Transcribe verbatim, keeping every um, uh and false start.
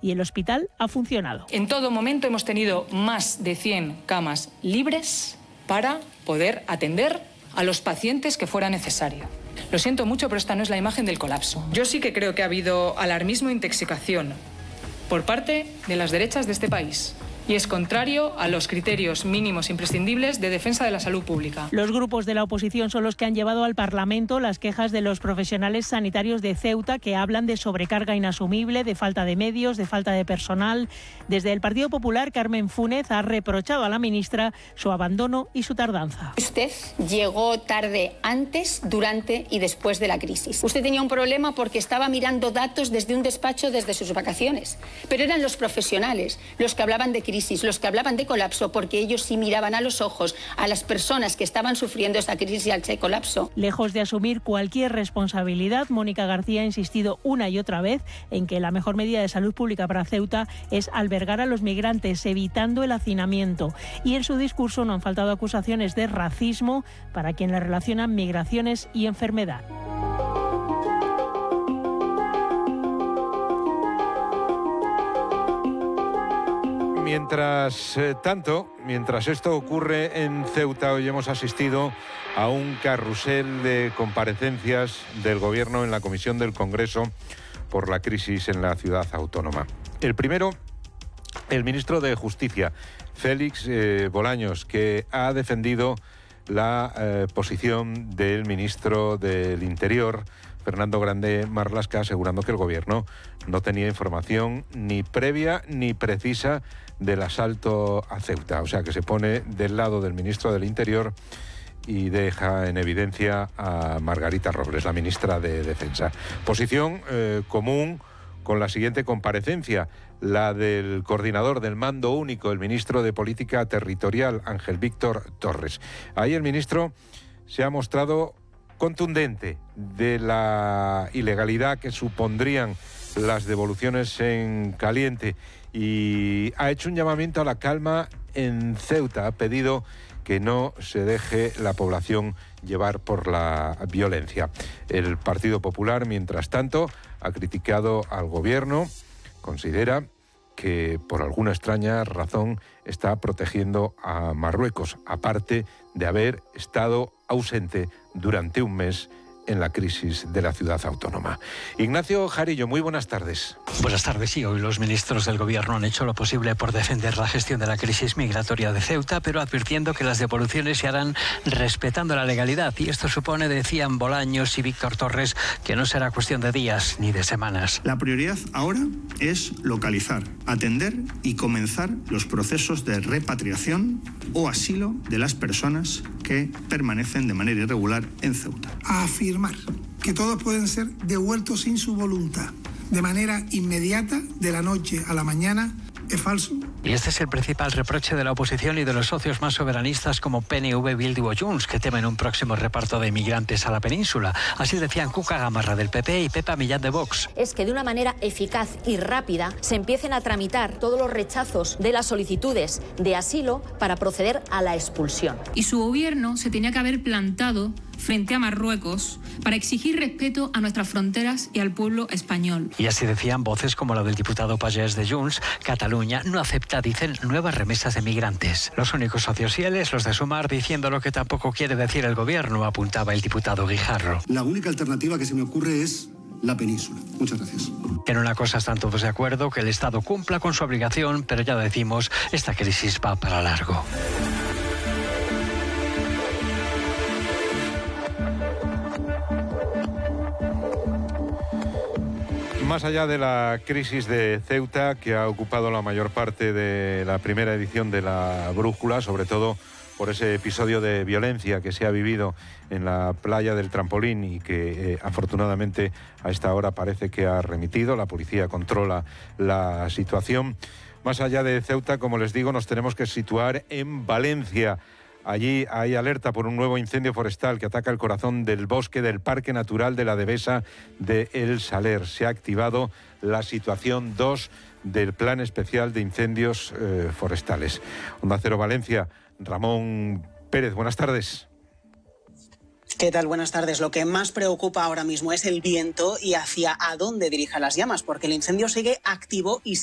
y el hospital ha funcionado. En todo momento hemos tenido más de cien camas libres para poder atender a los pacientes que fuera necesario. Lo siento mucho, pero esta no es la imagen del colapso. Yo sí que creo que ha habido alarmismo e intoxicación por parte de las derechas de este país. Y es contrario a los criterios mínimos imprescindibles de defensa de la salud pública. Los grupos de la oposición son los que han llevado al Parlamento las quejas de los profesionales sanitarios de Ceuta, que hablan de sobrecarga inasumible, de falta de medios, de falta de personal. Desde el Partido Popular, Carmen Fúnez ha reprochado a la ministra su abandono y su tardanza. Usted llegó tarde antes, durante y después de la crisis. Usted tenía un problema porque estaba mirando datos desde un despacho desde sus vacaciones. Pero eran los profesionales los que hablaban de crisis. Crisis, los que hablaban de colapso, porque ellos sí miraban a los ojos a las personas que estaban sufriendo esta crisis y ese colapso. Lejos de asumir cualquier responsabilidad, Mónica García ha insistido una y otra vez en que la mejor medida de salud pública para Ceuta es albergar a los migrantes, evitando el hacinamiento. Y en su discurso no han faltado acusaciones de racismo para quien le relacionan migraciones y enfermedad. Mientras eh, tanto, mientras esto ocurre en Ceuta, hoy hemos asistido a un carrusel de comparecencias del Gobierno en la Comisión del Congreso por la crisis en la ciudad autónoma. El primero, el ministro de Justicia, Félix eh, Bolaños, que ha defendido la eh, posición del ministro del Interior, Fernando Grande Marlaska, asegurando que el Gobierno no tenía información ni previa ni precisa del asalto a Ceuta. O sea, que se pone del lado del ministro del Interior y deja en evidencia a Margarita Robles, la ministra de Defensa. Posición eh, común con la siguiente comparecencia, la del coordinador del Mando Único, el ministro de Política Territorial, Ángel Víctor Torres. Ahí el ministro se ha mostrado contundente de la ilegalidad que supondrían las devoluciones en caliente y ha hecho un llamamiento a la calma en Ceuta. Ha pedido que no se deje la población llevar por la violencia. El Partido Popular, mientras tanto, ha criticado al Gobierno, considera que por alguna extraña razón está protegiendo a Marruecos, aparte de haber estado ausente durante un mes en la crisis de la ciudad autónoma. Ignacio Jarillo, muy buenas tardes. Buenas tardes. Sí, hoy los ministros del Gobierno han hecho lo posible por defender la gestión de la crisis migratoria de Ceuta, pero advirtiendo que las devoluciones se harán respetando la legalidad. Y esto supone, decían Bolaños y Víctor Torres, que no será cuestión de días ni de semanas. La prioridad ahora es localizar, atender y comenzar los procesos de repatriación o asilo de las personas que permanecen de manera irregular en Ceuta. A afirmar que todos pueden ser devueltos sin su voluntad, de manera inmediata, de la noche a la mañana, es falso. Y este es el principal reproche de la oposición y de los socios más soberanistas como P N V, Bildu o Junts, que temen un próximo reparto de inmigrantes a la península. Así decían Cuca Gamarra del P P y Pepa Millán de Vox. Es que de una manera eficaz y rápida se empiecen a tramitar todos los rechazos de las solicitudes de asilo para proceder a la expulsión. Y su gobierno se tenía que haber plantado frente a Marruecos para exigir respeto a nuestras fronteras y al pueblo español. Y así decían voces como la del diputado Pagès de Junts. Cataluña no acepta, dicen, nuevas remesas de migrantes. Los únicos socios fieles, los de Sumar, diciendo lo que tampoco quiere decir el Gobierno, apuntaba el diputado Guijarro. La única alternativa que se me ocurre es la península. Muchas gracias. En una cosa están todos de acuerdo, que el Estado cumpla con su obligación, pero ya decimos, esta crisis va para largo. Más allá de la crisis de Ceuta, que ha ocupado la mayor parte de la primera edición de La Brújula, sobre todo por ese episodio de violencia que se ha vivido en la playa del Trampolín y que eh, afortunadamente a esta hora parece que ha remitido, la policía controla la situación. Más allá de Ceuta, como les digo, nos tenemos que situar en Valencia. Allí hay alerta por un nuevo incendio forestal que ataca el corazón del bosque del Parque Natural de la Devesa de El Saler. Se ha activado la situación dos del Plan Especial de Incendios eh, Forestales. Onda Cero Valencia, Ramón Pérez, buenas tardes. ¿Qué tal? Buenas tardes. Lo que más preocupa ahora mismo es el viento y hacia a dónde dirijan las llamas, porque el incendio sigue activo y